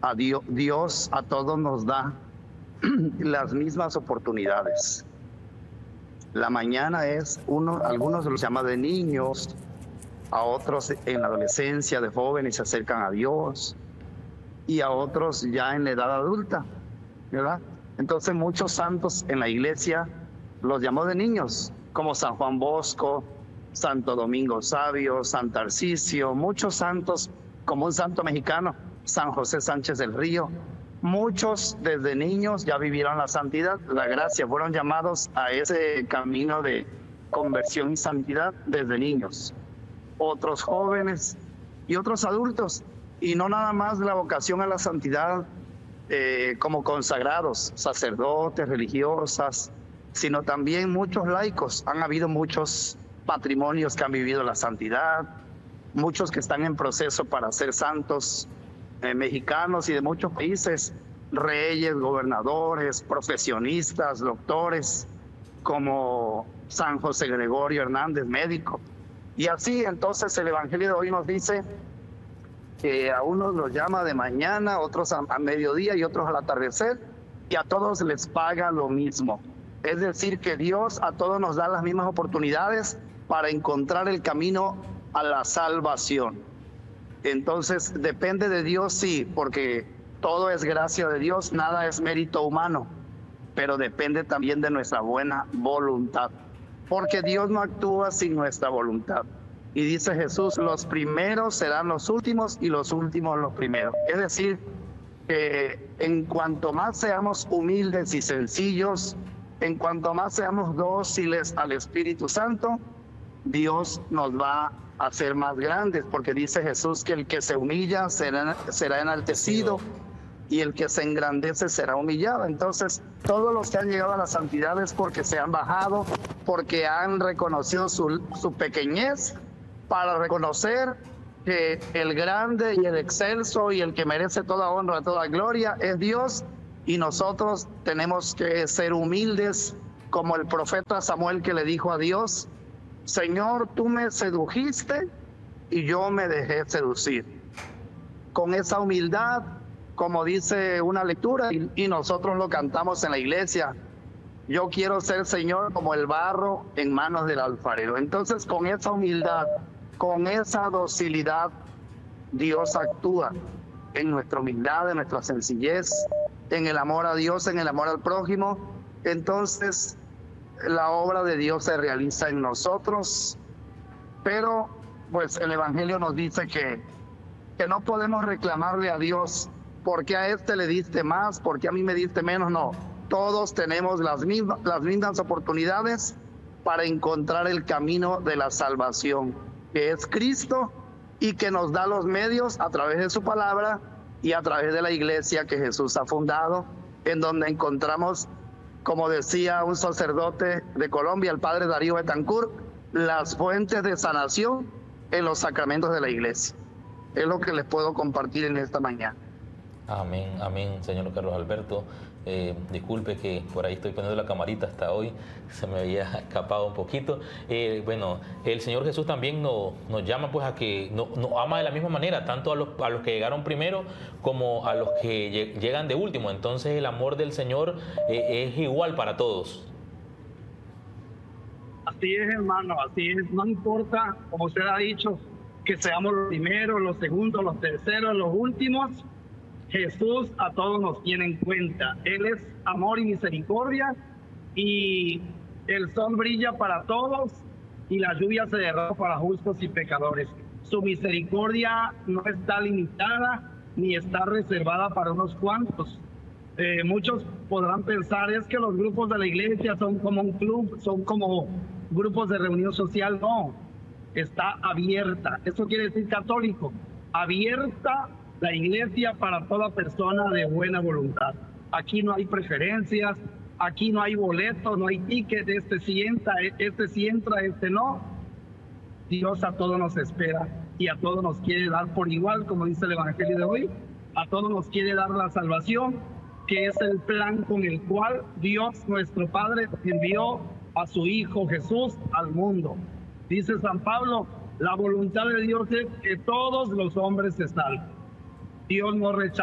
Dios a todos nos da las mismas oportunidades. La mañana algunos los llama de niños, a otros en la adolescencia, de jóvenes, se acercan a Dios, y a otros ya en la edad adulta, ¿verdad? Entonces muchos santos en la iglesia los llamó de niños, como San Juan Bosco, Santo Domingo Sabio, San Tarcisio, muchos santos, como un santo mexicano, San José Sánchez del Río. Muchos desde niños ya vivieron la santidad, la gracia, fueron llamados a ese camino de conversión y santidad desde niños. Otros jóvenes y otros adultos, y no nada más la vocación a la santidad como consagrados, sacerdotes, religiosas, sino también muchos laicos. Han habido muchos matrimonios que han vivido la santidad, muchos que están en proceso para ser santos, mexicanos y de muchos países, reyes, gobernadores, profesionistas, doctores, como San José Gregorio Hernández, médico. Y así, entonces, el Evangelio de hoy nos dice que a unos los llama de mañana, otros a mediodía y otros al atardecer, y a todos les paga lo mismo. Es decir, que Dios a todos nos da las mismas oportunidades para encontrar el camino a la salvación. Entonces, depende de Dios, sí, porque todo es gracia de Dios, nada es mérito humano, pero depende también de nuestra buena voluntad, porque Dios no actúa sin nuestra voluntad. Y dice Jesús, los primeros serán los últimos y los últimos los primeros. Es decir, que en cuanto más seamos humildes y sencillos, en cuanto más seamos dóciles al Espíritu Santo, Dios nos va a hacer más grandes, porque dice Jesús que el que se humilla será enaltecido y el que se engrandece será humillado. Entonces, todos los que han llegado a la santidad es porque se han bajado, porque han reconocido su pequeñez, para reconocer que el grande y el excelso y el que merece toda honra, toda gloria es Dios, y nosotros tenemos que ser humildes, como el profeta Samuel, que le dijo a Dios: Señor, tú me sedujiste y yo me dejé seducir. Con esa humildad, como dice una lectura, y nosotros lo cantamos en la iglesia: yo quiero ser, Señor, como el barro en manos del alfarero. Entonces, con esa humildad, con esa docilidad, Dios actúa en nuestra humildad, en nuestra sencillez, en el amor a Dios, en el amor al prójimo. Entonces, la obra de Dios se realiza en nosotros, pero pues el Evangelio nos dice que no podemos reclamarle a Dios: ¿por qué a este le diste más? ¿Por qué a mí me diste menos? No, todos tenemos las mismas oportunidades para encontrar el camino de la salvación, que es Cristo, y que nos da los medios a través de su palabra y a través de la iglesia que Jesús ha fundado, en donde encontramos, como decía un sacerdote de Colombia, el padre Darío Betancourt, las fuentes de sanación en los sacramentos de la iglesia. Es lo que les puedo compartir en esta mañana. Amén, amén, señor Carlos Alberto. Disculpe que por ahí estoy poniendo la camarita hasta hoy, se me había escapado un poquito. Bueno, el Señor Jesús también nos llama pues a que nos ama de la misma manera, tanto a los que llegaron primero como a los que llegan de último. Entonces el amor del Señor es igual para todos. Así es, hermano, así es. No importa, como usted ha dicho, que seamos los primeros, los segundos, los terceros, los últimos. Jesús a todos nos tiene en cuenta. Él es amor y misericordia, y el sol brilla para todos y la lluvia se derrama para justos y pecadores. Su misericordia no está limitada ni está reservada para unos cuantos. Muchos podrán pensar, es que los grupos de la iglesia son como un club, son como grupos de reunión social. No, está abierta. Eso quiere decir católico. Abierta la iglesia para toda persona de buena voluntad. Aquí no hay preferencias, aquí no hay boletos, no hay ticket, este sí entra, este no. Dios a todos nos espera y a todos nos quiere dar por igual, como dice el Evangelio de hoy. A todos nos quiere dar la salvación, que es el plan con el cual Dios nuestro Padre envió a su Hijo Jesús al mundo. Dice San Pablo, la voluntad de Dios es que todos los hombres se salven. Dios no rechaza